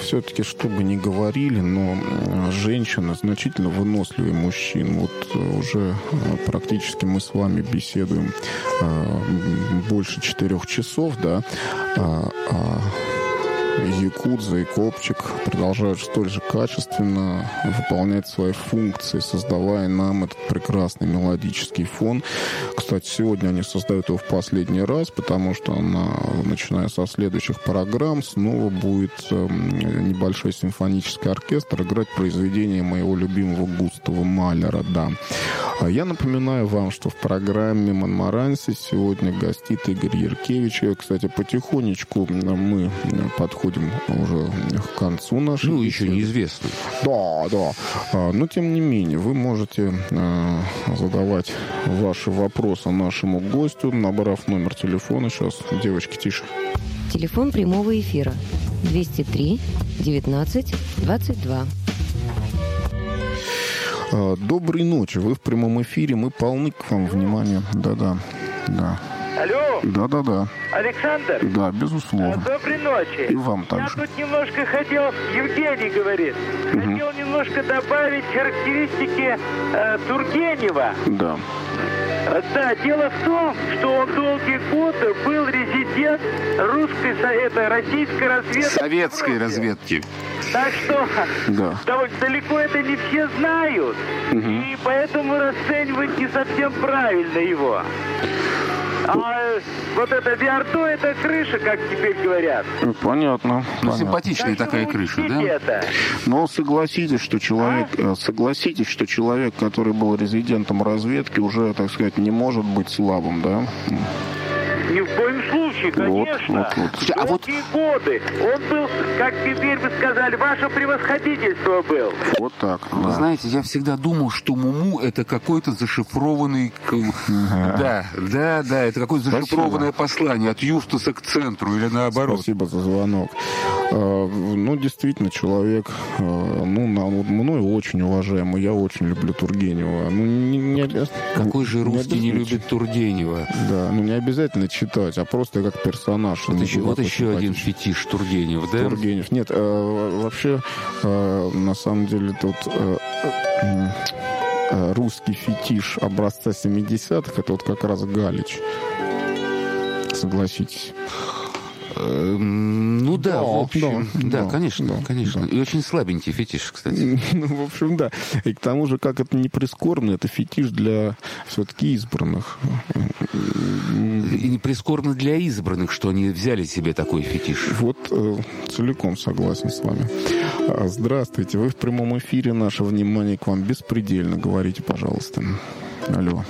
все-таки, что бы ни говорили, но женщины значительно выносливее мужчин. Вот уже практически мы с вами беседуем больше 4 часов, да, якудза и копчик продолжают столь же качественно выполнять свои функции, создавая нам этот прекрасный мелодический фон. Кстати, сегодня они создают его в последний раз, потому что начиная со следующих программ, снова будет небольшой симфонический оркестр играть произведения моего любимого Густава Малера, да. Я напоминаю вам, что в программе «Монмаранси» сегодня гостит Игорь Яркевич. И, кстати, потихонечку мы подходим уже к концу нашей беседы. Еще неизвестно. Да. Но, тем не менее, вы можете задавать ваши вопросы нашему гостю, набрав номер телефона. Сейчас, девочки, тише. Телефон прямого эфира 203 19 22. Доброй ночи. Вы в прямом эфире. Мы полны к вам внимания. Да. Алло. Да. Alexander? Да, безусловно. Доброй ночи. И вам также. Я тут немножко хотел, Евгений говорит, хотел немножко добавить характеристики Тургенева. Да. Да, дело в том, что он долгие годы был резидент российской разведки. Советской разведки. Так что Да. далеко это не все знают. И поэтому расценивать не совсем правильно его. А вот это Виардо, это крыша, как теперь говорят. Понятно. Симпатичная такая крыша, да? Это. Но согласитесь, что человек, который был резидентом разведки, уже, так сказать, не может быть слабым, да? Ни в коем случае, конечно. Вот. Долгие годы. Он был, как теперь вы сказали, ваше превосходительство был. Вот так. Вы знаете, я всегда думал, что Муму это какой-то зашифрованный... Да, это какое-то зашифрованное послание от Юстуса к центру или наоборот. Спасибо за звонок. Ну, действительно, человек, мной очень уважаемый. Я очень люблю Тургенева. Какой же русский не любит Тургенева? Да, не обязательно читать, а просто как персонаж. Вот еще один фетиш Тургенев, да? Тургенев. Нет, вообще, на самом деле, тут русский фетиш образца 70-х, это вот как раз Галич. Согласитесь. Ну да, в общем. Да, конечно. И очень слабенький фетиш, кстати. В общем, да. И к тому же, как это не прискорбно, это фетиш для все-таки избранных. И не прискорбно для избранных, что они взяли себе такой фетиш. Вот целиком согласен с вами. Здравствуйте, вы в прямом эфире. Наше внимание к вам беспредельно. Говорите, пожалуйста. Алло.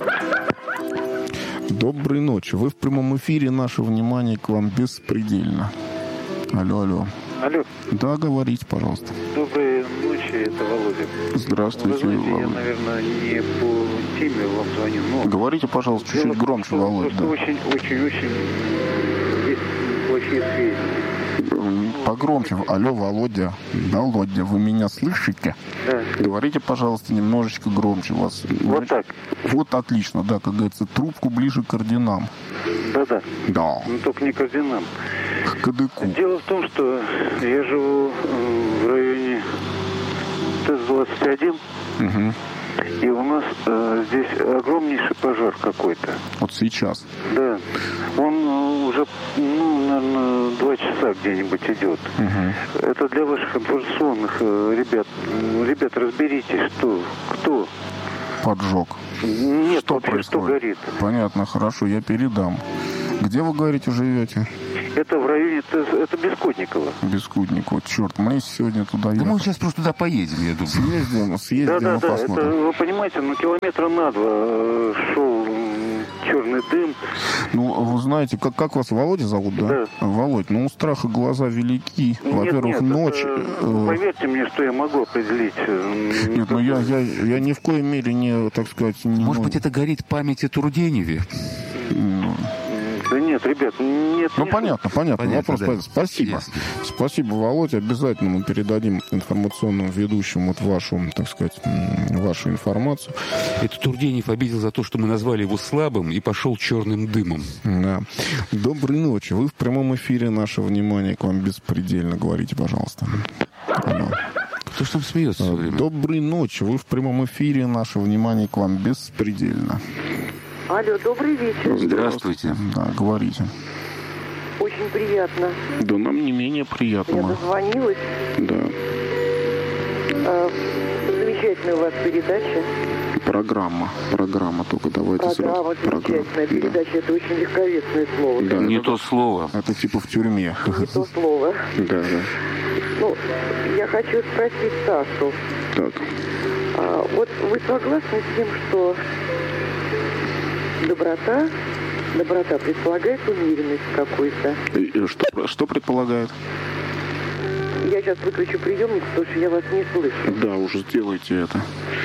Доброй ночи. Вы в прямом эфире. Наше внимание к вам беспредельно. Алло. Алло. Да, говорите, пожалуйста. Доброй ночи, это Володя. Здравствуйте, Вы знаете, Володя. я, наверное, не по теме вам звоню, но... Говорите, пожалуйста, чуть-чуть громче, Володя. Просто очень-очень есть плохие сведения. Погромче. Алло, Володя. Володя, вы меня слышите? Да. Говорите, пожалуйста, немножечко громче вас. Вот так. Вот отлично, да, как говорится, трубку ближе к орденам. Да. Да. Но только не к орденам. К кадыку. Дело в том, что я живу в районе ТЭС-21, и у нас здесь огромнейший пожар какой-то. Вот сейчас. Да. Он уже, наверное, 2 часа где-нибудь идет. Это для ваших информационных ребят. Ребят, разберитесь, кто Поджог. Нет, Что вообще, происходит? что горит. Понятно, хорошо, я передам. Где вы, говорите, живете? Это в районе, это Бескудниково. Бескудниково. Черт, мы сегодня туда Да мы ехать. сейчас просто туда поедем, я думаю. Съездим Да, и посмотрим. это, вы понимаете, километра на 2 шел черный дым. Вы знаете, как вас Володя зовут, да? Да. Володь, у страха глаза велики. Во-первых, Нет, ночь... поверьте мне, что я могу определить. Нет, я ни в коей мере не, так сказать... Может быть, это горит память о Тургеневе? Да Да нет, ребят, нет. Ну, понятно. Вопрос да. понятен. Спасибо. Ясно. Спасибо, Володя. Обязательно мы передадим информационным ведущим вот вашу, так сказать, вашу информацию. Это Тургенев обидел за то, что мы назвали его слабым и пошел черным дымом. Да. Доброй ночи. Вы в прямом эфире. Наше внимание к вам беспредельно. Говорите, пожалуйста. Алло. Кто ж там смеется все время? Доброй ночи. Вы в прямом эфире. Наше внимание к вам беспредельно. Алло, добрый вечер. Здравствуйте. Да, говорите. Очень приятно. Да нам не менее приятно. Я дозвонилась. Да. Замечательная у вас передача. Программа только давайте Программа замечательная. Передача, это очень легковесное слово. Да, Не это, то слово. это типа в тюрьме. Не то слово. Да. Ну, я хочу спросить Сашу. Так. Вот вы согласны с тем, что доброта предполагает умеренность какую-то? Что предполагает? Я сейчас выключу приемник, потому что я вас не слышу. Да, уже сделайте это.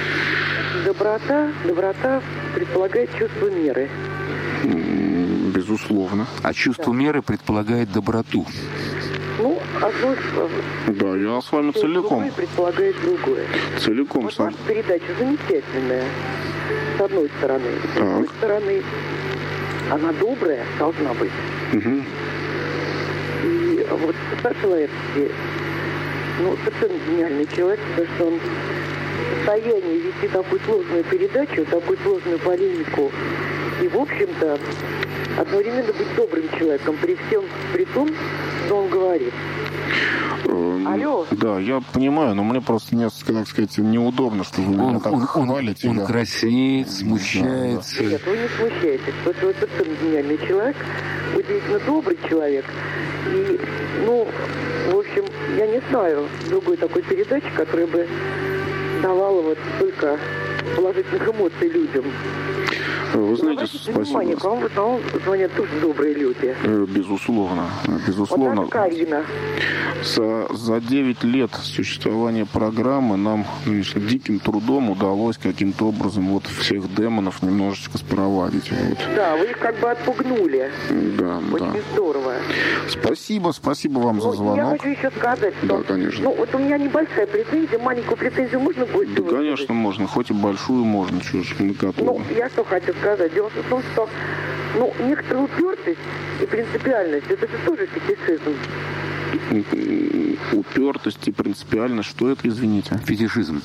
Доброта предполагает чувство меры. Безусловно. А чувство меры предполагает доброту. Ну, одно Да, я с вами целиком. другое предполагает другое. Целиком. Вот ваша передача замечательная, с одной стороны. С другой стороны, она добрая должна быть. Угу. И вот Саша Лаевский, совершенно гениальный человек, потому что он в состоянии вести такую сложную передачу, такую сложную полемику, и, в общем-то, одновременно быть добрым человеком при том, что он говорит. Алло. Да, я понимаю, но мне просто несколько, так сказать, неудобно, что вы меня так хвалите. Он краснеет, смущается. Нет, вы не смущаетесь, потому что вы совершенно гениальный человек, удивительно добрый человек. И, в общем, я не знаю другой такой передачи, которая бы давала вот столько положительных эмоций людям. Вы знаете, Внимание, к вам в основном звонят тоже добрые люди. Безусловно. Вот Карина. За 9 лет существования программы нам, конечно, диким трудом удалось каким-то образом вот всех демонов немножечко спровадить. Вот. Да, вы их как бы отпугнули. Да. Очень здорово. Спасибо вам за звонок. Я хочу еще сказать, что... Да, конечно. Вот у меня небольшая претензия, маленькую претензию можно будет? Да, конечно, можно. Хоть и большую можно. Чего ж, мы готовы. Я что хочу сказать. Дело в том, что некоторая упертость и принципиальность, это же тоже фетишизм. Упертость и принципиальность, что это, извините? Фетишизм.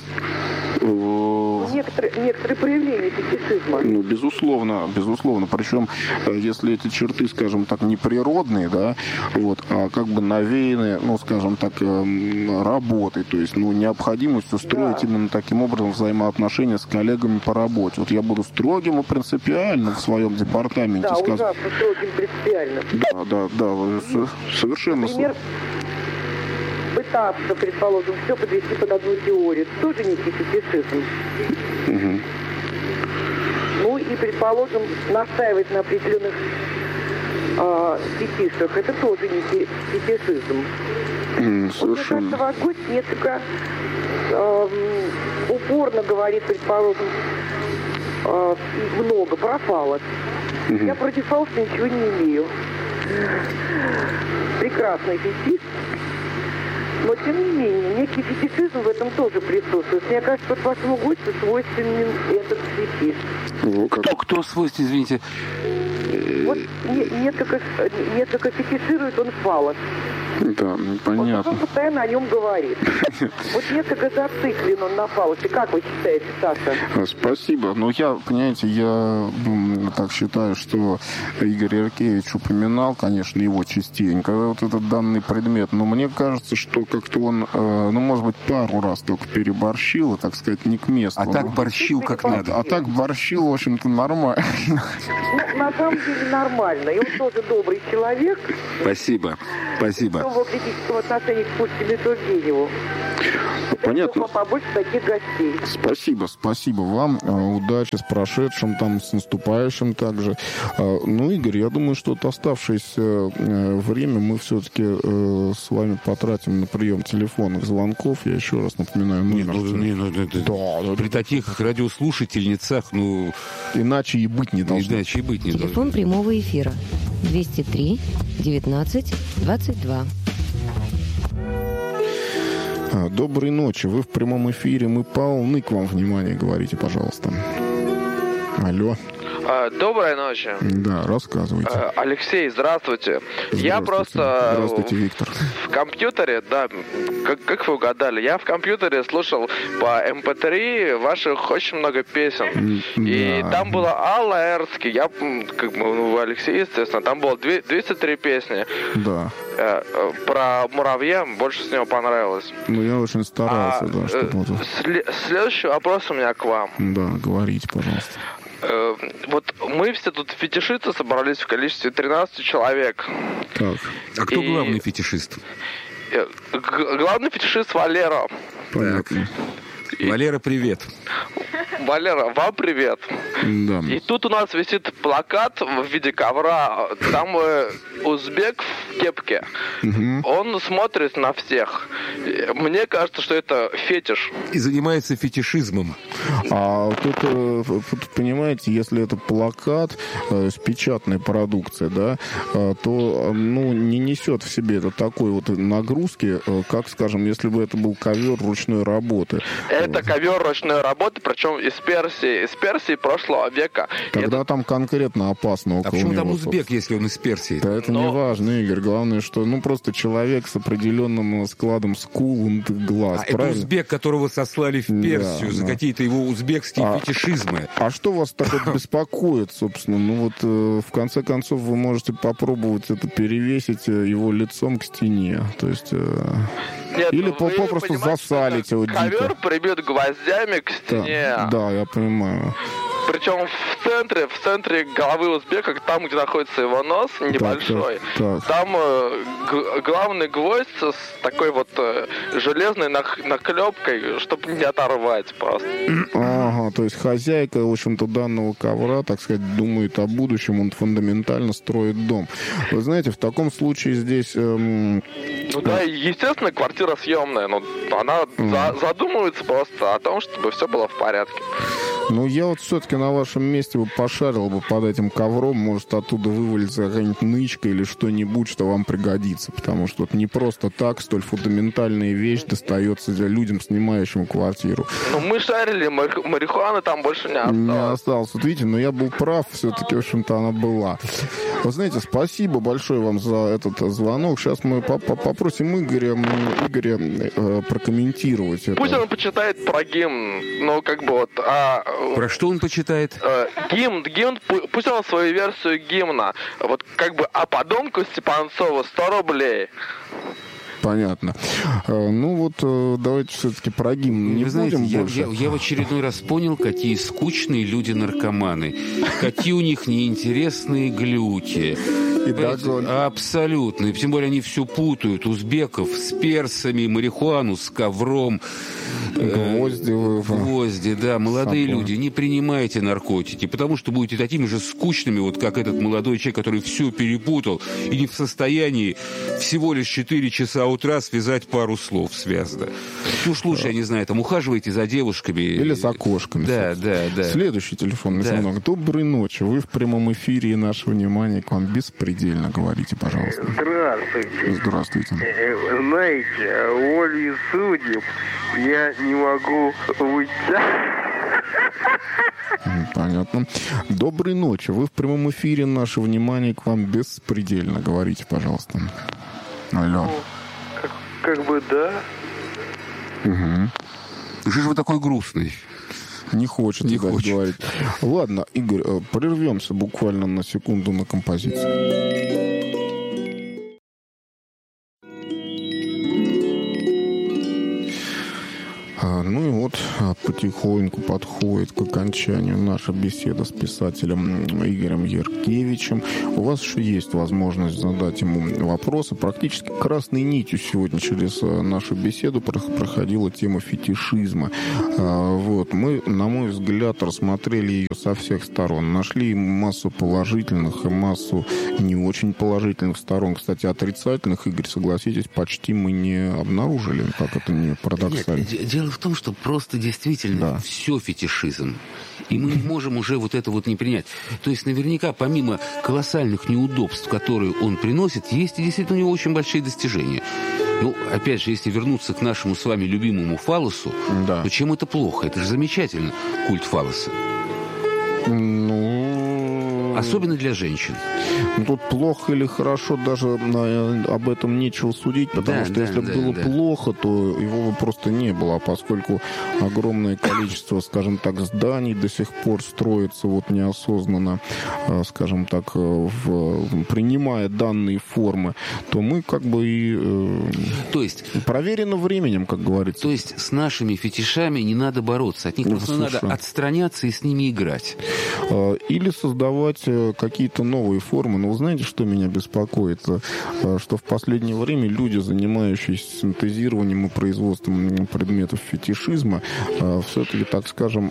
Некоторые проявления фетишизма. Безусловно. Причем, если эти черты, скажем так, не природные, да, а как бы навеяны, скажем так, работой, то есть, необходимостью строить именно таким образом взаимоотношения с коллегами по работе. Вот я буду строгим и принципиальным в своем департаменте. Да, ужасно строгим принципиальным. Да, совершенно. Например, пытаться, предположим, все подвести под одну теорию, тоже некий фетишизм. Угу. И, предположим, настаивать на определенных фетишах, это тоже некий фетишизм. Совершенно. Вот, мне кажется, ваш гость несколько упорно говорит, предположим, много про фалос. Я против фалоса ничего не имею. Прекрасный фетиш. Но, тем не менее, некий фетишизм в этом тоже присутствует. Мне кажется, вот вашему гостю свойственен этот фетиш. Кто свойственен, извините? Вот несколько фетиширует он фалос. Да, понятно. Он постоянно о нем говорит. Вот несколько зациклен он на фалосе. Как вы считаете, Саша? Спасибо. Я так считаю, что Игорь Яркевич упоминал, конечно, его частенько, вот этот данный предмет. Но мне кажется, что как-то он, может быть, пару раз только переборщил, так сказать, не к месту. А так борщил как надо. А так борщил, в общем-то, нормально. На самом деле нормально. И он тоже добрый человек. Спасибо. Нового критического отношения к Пушкину и Тургеневу. Понятно. Побольше таких гостей. Спасибо вам. Удачи с прошедшим, с наступающим также. Ну, Игорь, я думаю, что оставшееся время мы все-таки с вами потратим на прием телефонных звонков. Я еще раз напоминаю номер. При таких радиослушательницах, иначе и быть не должно. Телефон прямого эфира 203 19 22. Доброй ночи. Вы в прямом эфире. Мы полны к вам внимания. Говорите, пожалуйста. Алло. Доброй ночи. Да, рассказывайте. Алексей, здравствуйте. Я просто... Здравствуйте, Виктор. В компьютере, да, как вы угадали, я в компьютере слушал по MP3 ваших очень много песен. И там была Алла Эрски, Алексей, естественно, там было 203 песни. Да. Про муравья больше с него понравилось. Я очень старался, чтобы... Следующий вопрос у меня к вам. Да, говорите, пожалуйста. Вот мы все тут фетишисты собрались в количестве 13 человек. Так. А кто главный фетишист? Главный фетишист Валера. Понятно. Валера, привет. Валера, вам привет. Да. И тут у нас висит плакат в виде ковра. Там узбек в кепке. Он смотрит на всех. Мне кажется, что это фетиш. И занимается фетишизмом. А тут, понимаете, если это плакат с печатной продукцией, да, то не несет в себе это такой вот нагрузки, как, скажем, если бы это был ковер ручной работы. Это ковер ручной работы, причем из Персии прошлого века. Тогда там конкретно опасно около него. А почему там узбек, если он из Персии? Да это не важно, Игорь. Главное, что просто человек с определенным складом скул, глаз. Это узбек, которого сослали в Персию за какие-то его узбекские фетишизмы. А что вас так вот беспокоит, собственно? В конце концов, вы можете попробовать это перевесить его лицом к стене. То есть... Нет, или попросту засалить его дико. Ковер прибьет гвоздями к стене. Да, я понимаю. Причем в центре головы узбека, там, где находится его нос, небольшой, там главный гвоздь с такой вот железной наклепкой, чтобы не оторвать просто. Ага, то есть хозяйка, в общем-то, данного ковра, так сказать, думает о будущем, он фундаментально строит дом. Вы знаете, в таком случае здесь... да, естественно, квартира съемная, но она задумывается просто о том, чтобы все было в порядке. Я вот все-таки на вашем месте бы пошарил бы под этим ковром, может, оттуда вывалится какая-нибудь нычка или что-нибудь, что вам пригодится, потому что не просто так столь фундаментальная вещь достается людям, снимающим квартиру. Мы шарили, марихуаны там больше не осталось. Не осталось. Вот видите, но я был прав, все-таки, в общем-то, она была. Вы знаете, спасибо большое вам за этот звонок. Сейчас мы попросим Игоря прокомментировать это. Пусть он почитает про гимн, Про что он почитает? Гимн, пусть он свою версию гимна. О подонку Степанцову 100 рублей. Понятно. Давайте все-таки про гимн не будем больше. Я в очередной раз понял, какие скучные люди-наркоманы. Какие у них неинтересные глюки. Абсолютно. И тем более они все путают. Узбеков с персами, марихуану с ковром. Гвозди, да. Молодые люди, не принимайте наркотики, потому что будете такими же скучными, вот как этот молодой человек, который все перепутал и не в состоянии всего лишь 4 часа утра связать пару слов связано. Уж лучше, я не знаю, ухаживайте за девушками. Или за кошками. Да. Следующий телефонный звонок. Доброй ночи. Вы в прямом эфире, и наше внимание к вам беспредельно. Говорите, пожалуйста. Здравствуйте. Знаете, волей судеб я не могу выйти. Понятно. Доброй ночи. Вы в прямом эфире, наше внимание к вам беспредельно. Говорите, пожалуйста. Алло. Да. Угу. Что же вы такой грустный? Не хочет говорить. Ладно, Игорь, прервемся буквально на секунду на композицию. Ну и вот потихоньку подходит к окончанию наша беседа с писателем Игорем Яркевичем. У вас еще есть возможность задать ему вопросы. Практически красной нитью сегодня через нашу беседу проходила тема фетишизма. Вот. Мы, на мой взгляд, рассмотрели ее со всех сторон. Нашли массу положительных и массу не очень положительных сторон. Кстати, отрицательных, Игорь, согласитесь, почти мы не обнаружили, как это не парадоксально. Нет, дело в том, что просто действительно все фетишизм. И мы не можем уже вот это вот не принять. То есть наверняка, помимо колоссальных неудобств, которые он приносит, есть и действительно у него очень большие достижения. Ну, опять же, если вернуться к нашему с вами любимому фаллосу, то чем это плохо? Это же замечательно, культ фаллоса. Особенно для женщин. Тут плохо или хорошо, даже об этом нечего судить, потому что если бы было плохо, то его бы просто не было. А поскольку огромное количество, скажем так, зданий до сих пор строится вот неосознанно, скажем так, принимая данные формы, то мы как бы и то есть, проверено временем, как говорится. То есть с нашими фетишами не надо бороться, от них просто надо отстраняться и с ними играть. Или создавать какие-то новые формы. Но вы знаете, что меня беспокоит? Что в последнее время люди, занимающиеся синтезированием и производством предметов фетишизма, все-таки, так скажем,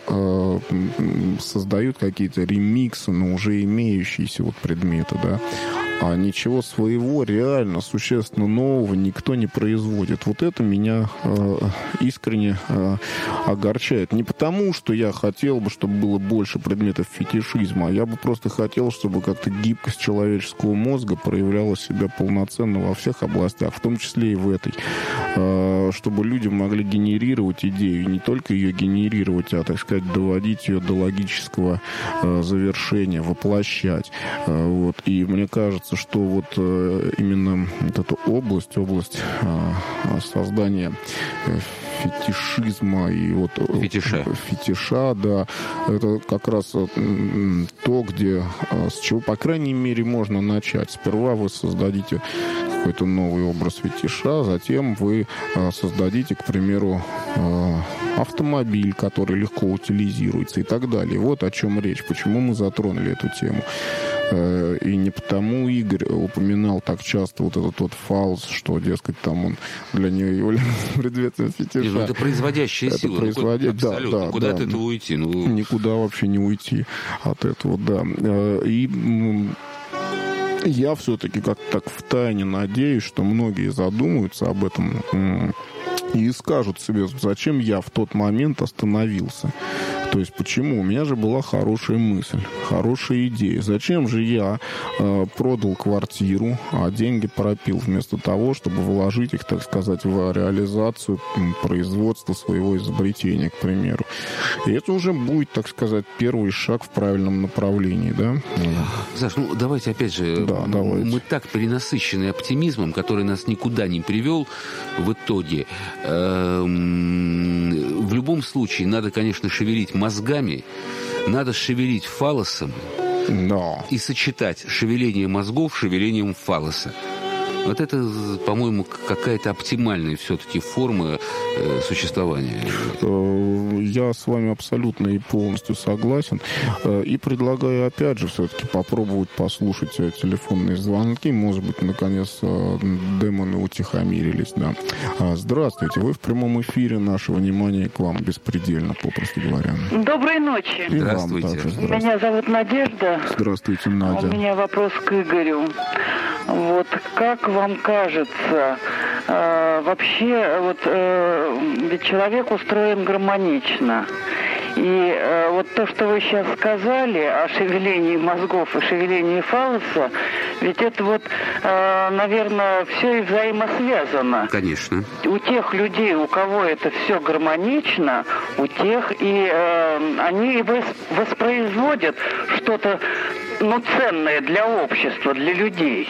создают какие-то ремиксы на уже имеющиеся вот предметы, да? А ничего своего, реально, существенно нового никто не производит. Вот это меня искренне огорчает. Не потому, что я хотел бы, чтобы было больше предметов фетишизма, а я бы просто хотел, чтобы как-то гибкость человеческого мозга проявляла себя полноценно во всех областях, в том числе и в этой. Чтобы люди могли генерировать идею, и не только ее генерировать, а, так сказать, доводить ее до логического завершения, воплощать. Вот. И мне кажется, что вот именно вот эта область создания фетишизма и вот фетиша, да, это как раз то, где, с чего, по крайней мере, можно начать. Сперва вы создадите какой-то новый образ фетиша, затем вы создадите, к примеру, автомобиль, который легко утилизируется и так далее. Вот о чем речь, почему мы затронули эту тему. И не потому Игорь упоминал так часто вот этот вот фаллос, что, дескать, там он для нее является предметом фетиша. Это производящая сила. Абсолютно. Куда от этого уйти? Никуда вообще не уйти от этого, да. И я все-таки как-то так втайне надеюсь, что многие задумаются об этом и скажут себе, зачем я в тот момент остановился. То есть почему? У меня же была хорошая мысль, хорошая идея. Зачем же я продал квартиру, а деньги пропил, вместо того, чтобы вложить их, так сказать, в реализацию производства своего изобретения, к примеру. И это уже будет, так сказать, первый шаг в правильном направлении, да? Саш, давайте опять же, давайте. Мы так перенасыщены оптимизмом, который нас никуда не привел в итоге. В любом случае надо, конечно, шевелить мозгами, надо шевелить фаллосом и сочетать шевеление мозгов с шевелением фаллоса. Вот это, по-моему, какая-то оптимальная все-таки форма существования. Я с вами абсолютно и полностью согласен. И предлагаю, опять же, все-таки попробовать послушать телефонные звонки. Может быть, наконец, демоны утихомирились. Да. Здравствуйте. Вы в прямом эфире. Наше внимание к вам беспредельно, попросту говоря. Доброй ночи. И здравствуйте. Меня зовут Надежда. Здравствуйте, Надя. У меня вопрос к Игорю. Вот как вам кажется, вообще, ведь человек устроен гармонично. И вот то, что вы сейчас сказали о шевелении мозгов и шевелении фаллоса, ведь это наверное, все и взаимосвязано. Конечно. У тех людей, у кого это все гармонично, у тех и они воспроизводят что-то ценное для общества, для людей.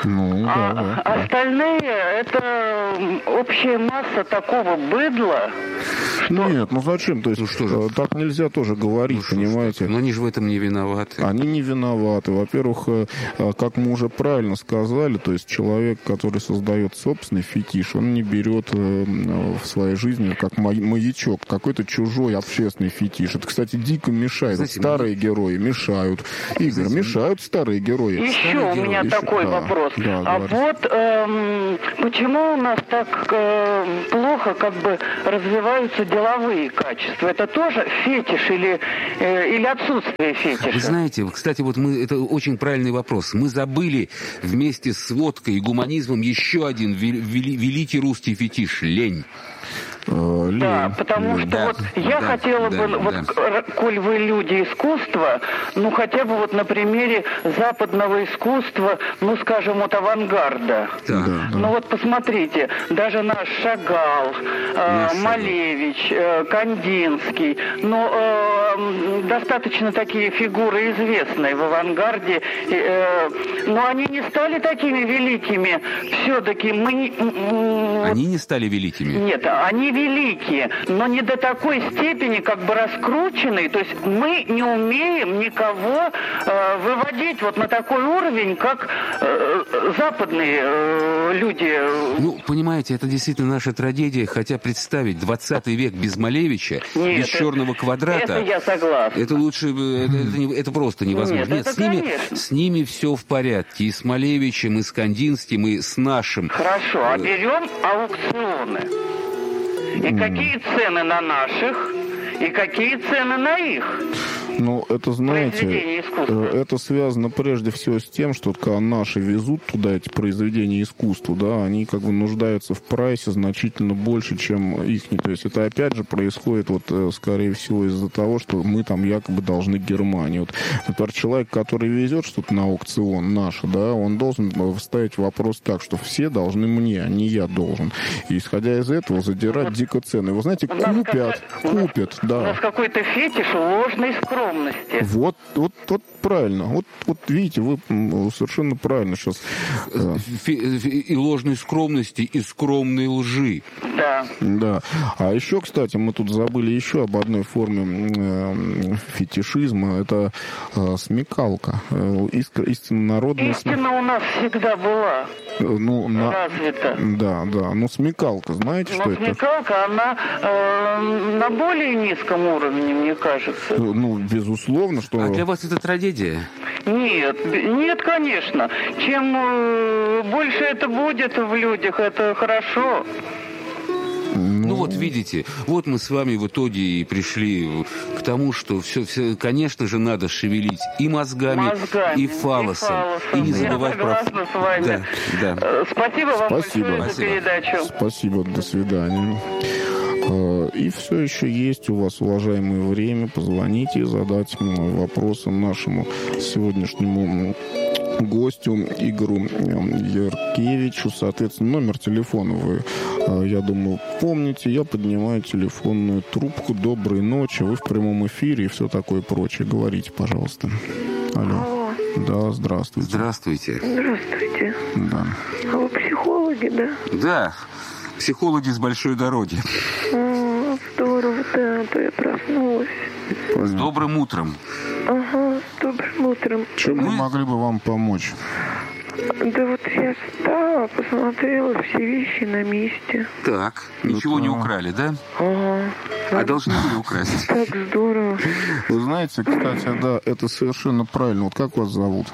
Остальные — это общая масса такого быдла, Нет, ну зачем? То есть так нельзя тоже говорить, понимаете? Но они же в этом не виноваты. Они не виноваты. Во-первых, как мы уже правильно сказали, то есть человек, который создает собственный фетиш, он не берет в своей жизни как маячок какой-то чужой общественный фетиш. Это, кстати, дико мешает. Знаете, старые герои мешают. Игорь, мешают старые герои. Еще у меня такой вопрос. А вот почему у нас так плохо как бы развиваются деловые качества? Это тоже фетиш или отсутствие фетиша? Вы знаете, кстати, вот это очень правильный вопрос. Мы забыли вместе с водкой и гуманизмом еще один великий русский фетиш – лень. Да, потому что вот я хотела бы, коль вы люди искусства, ну хотя бы вот на примере западного искусства, ну скажем, вот авангарда. Ну вот посмотрите, даже наш Шагал, Малевич, Кандинский, ну достаточно такие фигуры известные в авангарде, но они не стали такими великими. Все-таки Они не стали великими? Нет, они великие, но не до такой степени как бы раскрученные. То есть мы не умеем никого выводить вот на такой уровень, как западные люди. Ну, понимаете, это действительно наша трагедия, хотя представить 20 век без Малевича, без черного квадрата... Это я согласна. Это лучше... Это просто невозможно. Нет, с ними все в порядке. И с Малевичем, и с Кандинским, и с нашим. Хорошо, а берем аукционы. И какие цены на наших, и какие цены на их? Ну, это, знаете, это связано прежде всего с тем, что когда наши везут туда эти произведения искусства, да, они как бы нуждаются в прайсе значительно больше, чем их. То есть это опять же происходит, вот, скорее всего, из-за того, что мы там якобы должны Германии. Вот, например, человек, который везет что-то на аукцион наше, да, он должен ставить вопрос так, что все должны мне, а не я должен. И исходя из этого задирать дико цены. Вы знаете, купят, да. У нас какой-то фетиш ложной скромности. Вот правильно. Вот видите, вы совершенно правильно сейчас. И ложной скромности, и скромной лжи. Да. А еще, кстати, мы тут забыли еще об одной форме фетишизма. Это смекалка. Истинно народная смекалка. Истина у нас всегда была. Развита. Да. Ну, смекалка, знаете, что это? Смекалка, она на более низком уровне, мне кажется. Ну, безусловно, что... А для вас это трагедия? Нет, конечно. Чем больше это будет в людях, это хорошо. Ну вот видите, вот мы с вами в итоге и пришли к тому, что все, конечно же, надо шевелить и мозгами, и фалосом. И не забывать про... с вами. Да. Спасибо вам большое за передачу. Спасибо, до свидания. И все еще есть у вас, уважаемое время. Позвоните и задать вопросы нашему сегодняшнему гостю Игорю Яркевичу. Соответственно, номер телефона вы, я думаю, помните. Я поднимаю телефонную трубку. Доброй ночи. Вы в прямом эфире и все такое прочее. Говорите, пожалуйста. Алло. Да, здравствуйте. Здравствуйте. Да. А вы психологи, да? Да. Психологи с большой дороги. Здорово, да, то я проснулась. С добрым утром. Ага, с добрым утром. Чем мы могли бы вам помочь? Да вот я встала, посмотрела, все вещи на месте. Так, ничего не украли, да? Ага. А должны были украсть. Так здорово. Вы знаете, кстати, да, это совершенно правильно. Вот как вас зовут?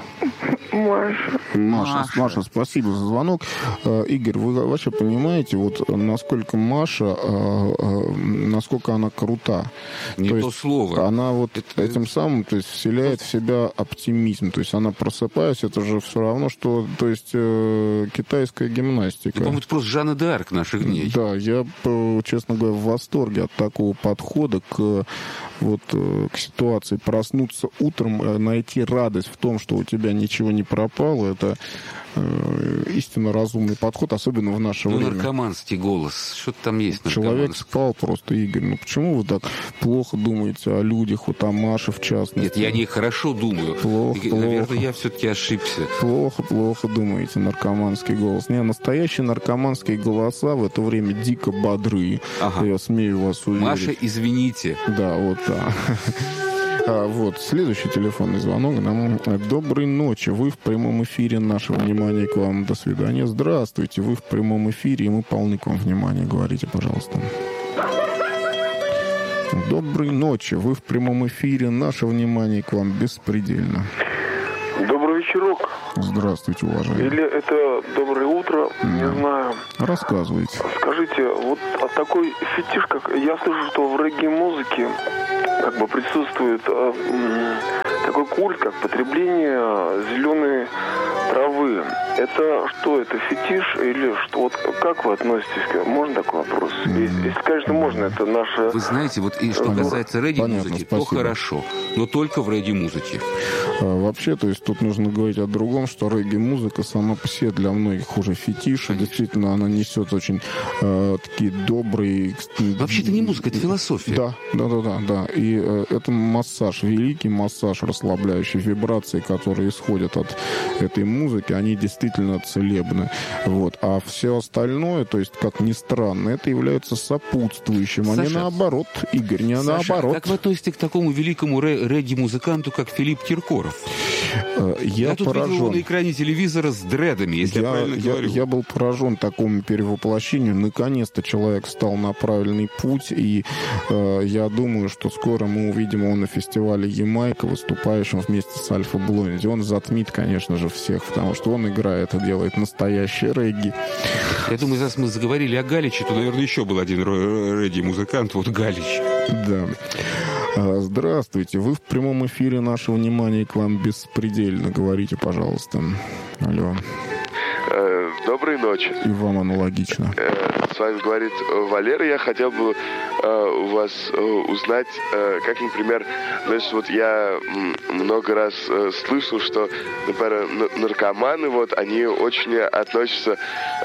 Маша, спасибо за звонок. Игорь, вы вообще понимаете, вот насколько Маша, насколько она крута? Не то слово. Она вот этим самым, то есть, вселяет в себя оптимизм. То есть она просыпаясь, это же все равно, что, то есть, китайская гимнастика. По-моему, это просто Жанна д'Арк наших дней. Да, я, честно говоря, в восторге от такого подхода к ситуации. Проснуться утром, найти радость в том, что у тебя ничего не пропало, это истинно разумный подход, особенно в наше время. Наркоманский голос. Что-то там есть. Человек спал просто, Игорь. Ну почему вы так плохо думаете о людях, о Маше в частности? Нет, я не хорошо думаю. Плохо. Наверное, я все-таки ошибся. Плохо. плохо думаете, наркоманский голос. Не, настоящие наркоманские голоса в это время дико бодры. Ага. Я смею вас уверить. Маша, извините. Да, вот так. Вот, следующий телефонный звонок. Доброй ночи. Вы в прямом эфире. Наше внимание к вам. До свидания. Здравствуйте. Вы в прямом эфире, и мы полны к вам внимания. Говорите, пожалуйста. Доброй ночи. Вы в прямом эфире. Наше внимание к вам беспредельно. Добрый вечерок. Здравствуйте, уважаемый. Или это доброе утро, не знаю. Рассказывайте. Скажите, вот такой фетиш, как я слышу, что в регги-музыке как бы присутствует такой культ, как потребление зеленой травы. Это что, это фетиш или что? Вот как вы относитесь к... Можно такой вопрос? Если, конечно, можно, это наша... Вы знаете, вот и что касается регги-музыки, то хорошо, но только в регги-музыке. Вообще, то есть тут нужно говорить о другом, что регги-музыка сама по себе для многих уже фетиш. Действительно, она несет очень такие добрые... Вообще-то не музыка, это философия. Да. И это массаж, великий массаж, расслабляющий, вибрации, которые исходят от этой музыки, они действительно целебны. Вот. А все остальное, то есть, как ни странно, это является сопутствующим, а не наоборот. Игорь, не наоборот. Как вы относитесь к такому великому регги-музыканту, как Филипп Киркоров? Я тут видел его на экране телевизора с дредами, если я правильно говорю. Я был поражен такому перевоплощению. Наконец-то человек встал на правильный путь, и я думаю, что скоро мы увидим его на фестивале Ямайка, выступающим вместе с Альфа Блонди. Он затмит, конечно же, всех, потому что он играет и делает настоящий регги. Я думаю, раз мы заговорили о Галиче, то, наверное, еще был один регги-музыкант, вот Галич. Да. Здравствуйте. Вы в прямом эфире. Наше внимание к вам беспредельно. Говорите, пожалуйста. Алло. Доброй ночи. И вам аналогично. С вами говорит Валера. Я хотел бы у вас узнать, как, например, значит, вот я много раз слышал, что, например, наркоманы, вот, они очень относятся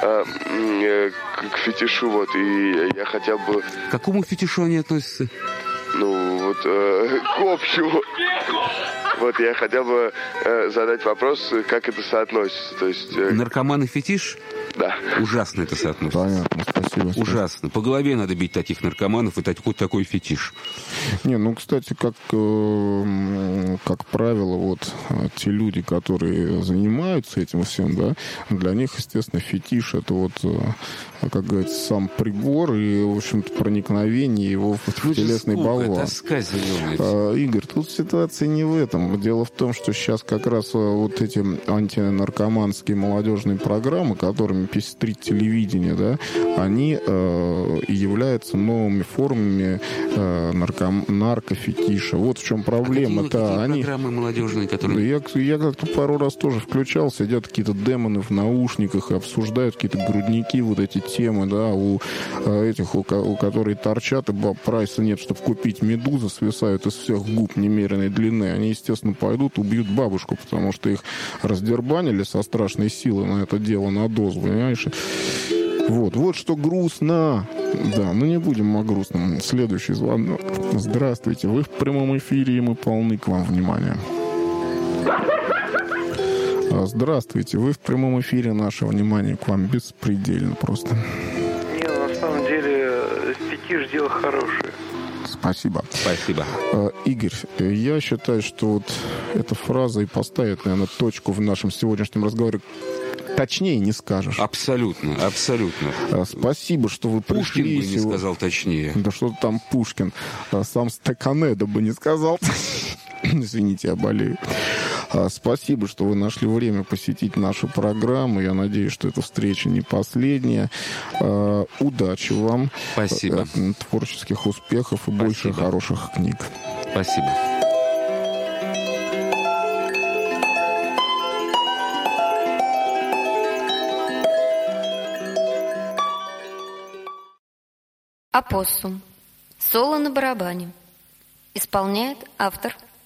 к фетишу, вот, и я хотел бы... К какому фетишу они относятся? Ну, вот, к общему. Вот, я хотел бы задать вопрос, как это соотносится. То есть, наркоман и фетиш? Да. Ужасно это соотносится. Понятно, спасибо. Ужасно. По голове надо бить таких наркоманов и такой фетиш. Не, ну, кстати, как правило, вот те люди, которые занимаются этим всем, да, для них, естественно, фетиш — это вот, как говорится, сам прибор и, в общем-то, проникновение его в телесный болван. Тоска зеленая. Игорь, тут ситуация не в этом. Дело в том, что сейчас как раз вот эти антинаркоманские молодежные программы, которыми пестрит телевидение, да, они являются новыми формами наркофетиша. Вот в чем проблема-то. Они программы молодежные, которые... Я как-то пару раз тоже включал, сидят какие-то демоны в наушниках и обсуждают какие-то грудники, вот эти темы, да, у которых торчат, и баб-прайса нет, чтобы купить медузы, свисают из всех губ немеренной длины. Они, естественно, пойдут, убьют бабушку, потому что их раздербанили со страшной силой на это дело, на дозу, понимаешь? Вот что грустно. Да, ну не будем о грустном. Следующий звонок. Здравствуйте, вы в прямом эфире, и мы полны к вам внимания. Здравствуйте, вы в прямом эфире, наше внимание к вам беспредельно просто. Не, на самом деле, фетиш — дело хорошее. Спасибо. Спасибо. Игорь, я считаю, что вот эта фраза и поставит, наверное, точку в нашем сегодняшнем разговоре. Точнее не скажешь. Абсолютно. Спасибо, что вы пришли. Пушкин бы не сказал точнее. Да что там Пушкин. Сам Стаканедо бы не сказал. Извините, я болею. Спасибо, что вы нашли время посетить нашу программу. Я надеюсь, что эта встреча не последняя. Удачи вам. Спасибо. Творческих успехов и больше хороших книг. Спасибо. Опоссум. Соло на барабане. Исполняет автор